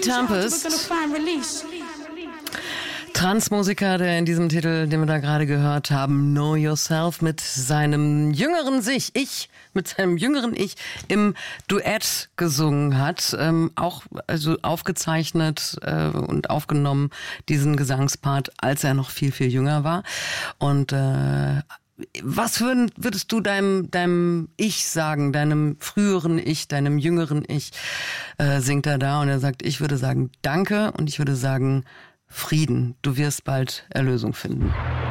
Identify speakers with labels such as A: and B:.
A: Tempest. Transmusiker, der in diesem Titel, den wir da gerade gehört haben, Know Yourself, mit seinem jüngeren Ich im Duett gesungen hat. Auch also aufgezeichnet und aufgenommen, diesen Gesangspart, als er noch viel, viel jünger war. Und was würdest du deinem Ich sagen, deinem früheren Ich, deinem jüngeren Ich, singt er da und er sagt, ich würde sagen Danke und ich würde sagen Frieden, du wirst bald Erlösung finden.